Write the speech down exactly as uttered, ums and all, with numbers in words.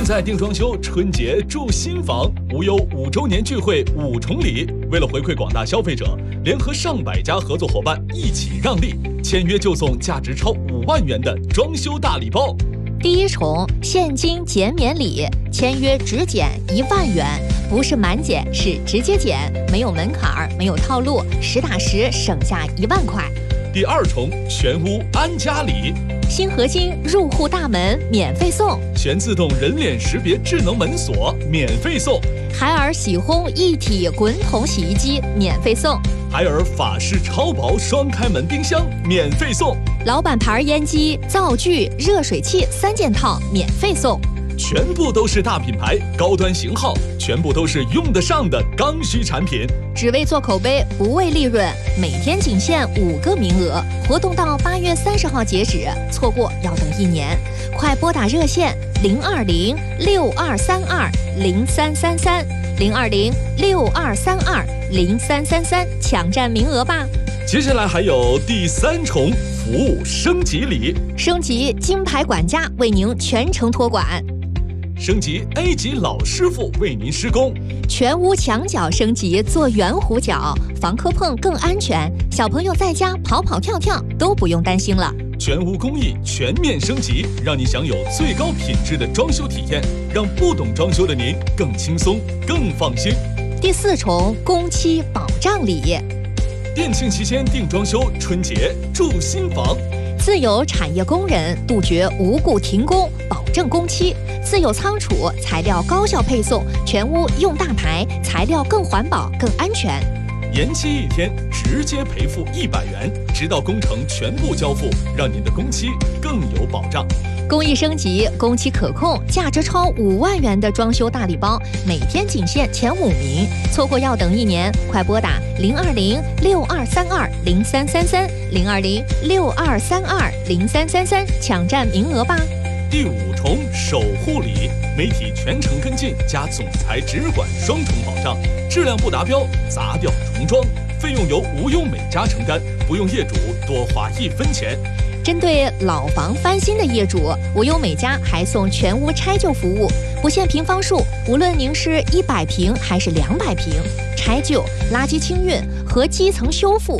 现在定装修，春节住新房，无忧五周年聚会五重礼。为了回馈广大消费者，联合上百家合作伙伴一起让利，签约就送价值超五万元的装修大礼包。 第一重现金减免礼，签约只减一万元，不是满减，是直接减，没有门槛，没有套路，实打实省下一万块。 第二重全屋安家礼， 新合金入户大门免费送， 全自动人脸识别智能门锁免费送， 海尔洗烘一体滚筒洗衣机免费送， 海尔法式超薄双开门冰箱免费送， 老板牌烟机、灶具、热水器三件套免费送。 全部都是大品牌、高端型号，全部都是用得上的刚需产品。 只为做口碑，不为利润，每天仅限五个名额，活动到八月三十号截止，错过要等一年。快拨打热线零二零六二三二零三三三零二零六二三二零三三三，抢占名额吧。 接下来还有第三重服务升级礼， 升级金牌管家为您全程托管。 升级 A 级老师傅为您施工， 全屋墙角升级做圆弧角，防磕碰更安全，小朋友在家跑跑跳跳都不用担心了。 全屋工艺全面升级，让你享有最高品质的装修体验，让不懂装修的您更轻松更放心。 第四重工期保障礼， 店庆期间定装修，春节住新房， 自有产业工人杜绝无故停工，保证工期。自有仓储，材料高效配送，全屋用大牌，材料更环保更安全。 延期一天直接赔付一百元，直到工程全部交付，让您的工期更有保障。 工艺升级，工期可控，价值超五万元的装修大礼包，每天仅限前五名，错过要等一年。快拨打零二零六二三二零三三三零二零六二三二零三三三，抢占名额吧。 第五重守护礼，媒体全程跟进加总裁直管双重保障，质量不达标砸掉重装，费用由无忧美家承担，不用业主多花一分钱。 针对老房翻新的业主，无忧美家还送全屋拆旧服务，不限平方数，无论您是一百平还是两百平，拆旧、垃圾清运和基层修复